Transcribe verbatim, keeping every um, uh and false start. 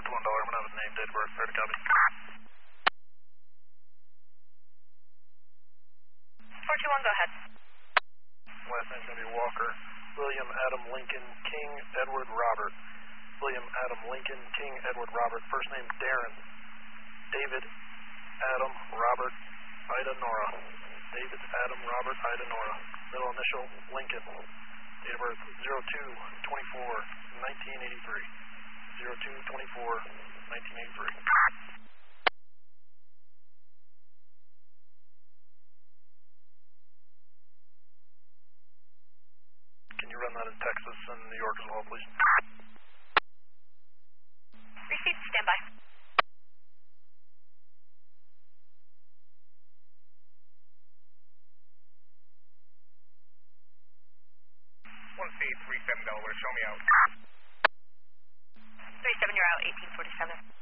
one dollar. I'm going to have a name, date of birth, fair to copy. four two one, go ahead. Last name's going to be Walker. William Adam Lincoln King Edward Robert. William Adam Lincoln King Edward Robert. First name Darren. David Adam Robert Ida Nora. David Adam Robert Ida Nora. Middle initial Lincoln. Date of birth zero two twenty-four nineteen eighty-three. zero two twenty-four nineteen eighty-three. Can you run that in Texas and New York as well, please? Received, standby. one C three seven Delaware, show me out. three seven, you're out, eighteen forty-seven.